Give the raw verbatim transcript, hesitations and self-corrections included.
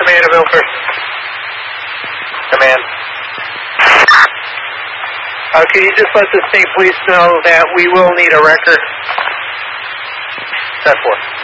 Command of Ilford. Command. Uh, can you just let the state police know that we will need a record? ten four.